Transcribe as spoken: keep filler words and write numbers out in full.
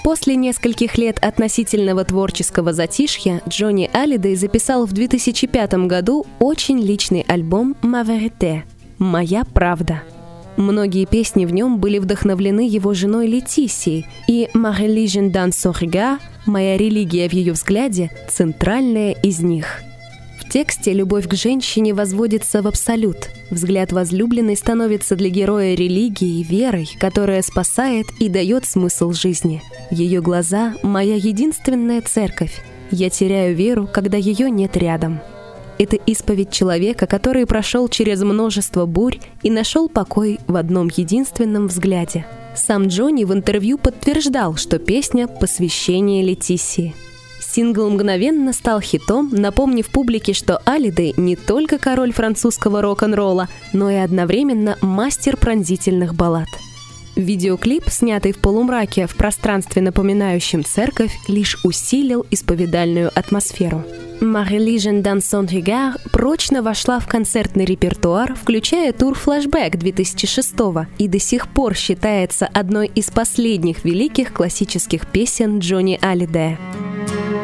После нескольких лет относительного творческого затишья Джонни Алидей записал в две тысячи пятом году очень личный альбом «Ma Vérité» — «Моя правда». Многие песни в нем были вдохновлены его женой Летисией, и «Ma religion dans son regard» — «Моя религия в ее взгляде» — центральная из них. В тексте любовь к женщине возводится в абсолют. Взгляд возлюбленной становится для героя религией, верой, которая спасает и дает смысл жизни. Ее глаза — моя единственная церковь. Я теряю веру, когда ее нет рядом. Это исповедь человека, который прошел через множество бурь и нашел покой в одном единственном взгляде. Сам Джонни в интервью подтверждал, что песня — посвящение Летисии. Сингл мгновенно стал хитом, напомнив публике, что Алидей не только король французского рок-н-ролла, но и одновременно мастер пронзительных баллад. Видеоклип, снятый в полумраке в пространстве, напоминающем церковь, лишь усилил исповедальную атмосферу. «Ma religion dans son regard» прочно вошла в концертный репертуар, включая тур «Флэшбэк» две тысячи шестого, и до сих пор считается одной из последних великих классических песен Джонни Алидея.